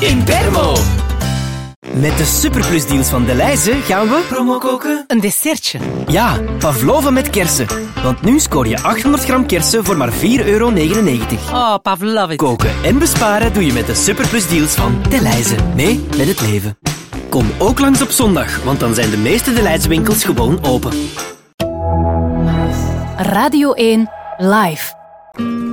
in Bermo. Met de superplusdeals van Delhaize gaan we... Promo koken? Een dessertje. Ja, pavlova met kersen. Want nu scoor je 800 gram kersen voor maar €4,99. Oh, pavlova. Koken en besparen doe je met de superplusdeals van Delhaize. Mee met het leven. Kom ook langs op zondag, want dan zijn de meeste Delhaize winkels gewoon open. Radio 1 Live.